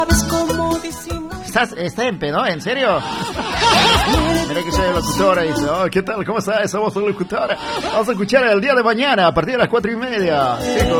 ¿Estás en pedo? ¿En serio? Mira que soy locutora y dice, oh, ¿qué tal? ¿Cómo estás? Somos locutora. Vamos a escuchar el día de mañana a partir de las 4:30. Chicos.